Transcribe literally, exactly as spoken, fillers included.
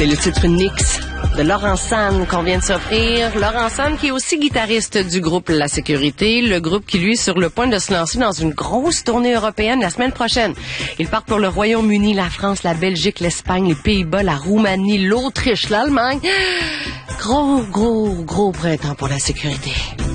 C'est le titre Nix de Laurent San qu'on vient de s'offrir. Laurent San qui est aussi guitariste du groupe La Sécurité, le groupe qui lui est sur le point de se lancer dans une grosse tournée européenne la semaine prochaine. Ils partent pour le Royaume-Uni, la France, la Belgique, l'Espagne, les Pays-Bas, la Roumanie, l'Autriche, l'Allemagne. Gros, gros, gros printemps pour La Sécurité.